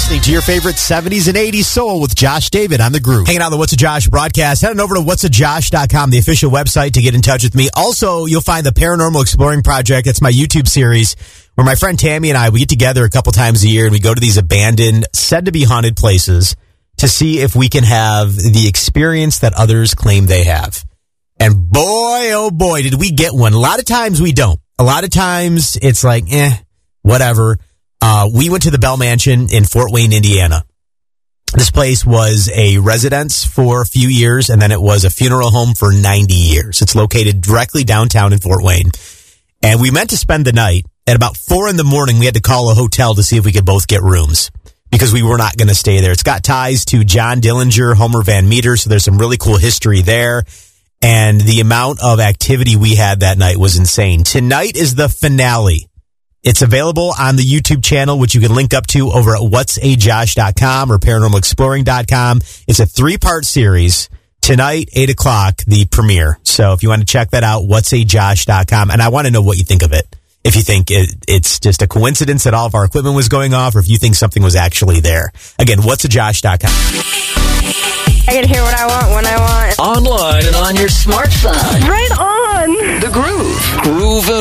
listening to your favorite 70s and 80s soul with Josh David on The Groove. Hanging out on the What's a Josh broadcast. Head on over to whatsajosh.com, the official website, to get in touch with me. Also, you'll find the Paranormal Exploring Project. That's my YouTube series where my friend Tammy and I, we get together a couple times a year and we go to these abandoned, said to be haunted places to see if we can have the experience that others claim they have. And boy, oh boy, did we get one. A lot of times we don't. A lot of times it's like, whatever. We went to the Bell Mansion in Fort Wayne, Indiana. This place was a residence for a few years, and then it was a funeral home for 90 years. It's located directly downtown in Fort Wayne. And we meant to spend the night. At about 4 a.m, we had to call a hotel to see if we could both get rooms because we were not going to stay there. It's got ties to John Dillinger, Homer Van Meter, so there's some really cool history there. And the amount of activity we had that night was insane. Tonight is the finale. It's available on the YouTube channel, which you can link up to over at whatsajosh.com or paranormalexploring.com. It's a 3-part series. Tonight, 8 o'clock, the premiere. So if you want to check that out, whatsajosh.com. And I want to know what you think of it. If you think it's just a coincidence that all of our equipment was going off, or if you think something was actually there. Again, whatsajosh.com. I can hear what I want when I want. Online and on your smartphone. Right on. The Groove. Groove